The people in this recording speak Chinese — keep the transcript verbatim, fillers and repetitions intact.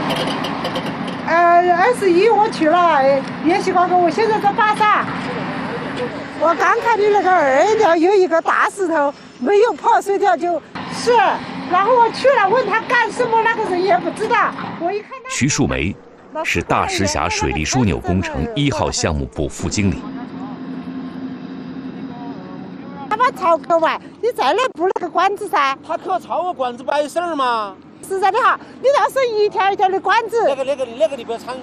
呃，二十一我去了延禧高沟，我现在在巴萨。我刚看你那个二条有一个大石头，没有破碎掉，就是然后我去了，问他干什么，那个人也不知道。我一看， 徐树梅是大石峡水利枢纽工程一号项目部副经理。 他把槽刻完，你再来布那个管子噻。 他刻槽个管子摆事儿吗？ 实在的哈，你倒是一条一条的管子。 那个那个那个你不要掺